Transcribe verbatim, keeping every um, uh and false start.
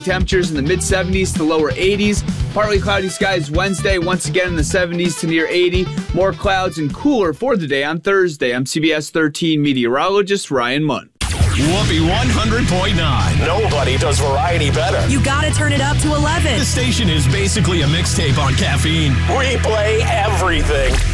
Temperatures in the mid seventies to lower eighties. Partly cloudy skies Wednesday, once again in the seventies to near eighty. More clouds and cooler for the day on Thursday. I'm C B S thirteen meteorologist Ryan Munn. Whoopee one hundred point nine. Nobody does variety better. You gotta turn it up to eleven. The station is basically a mixtape on caffeine. We play everything.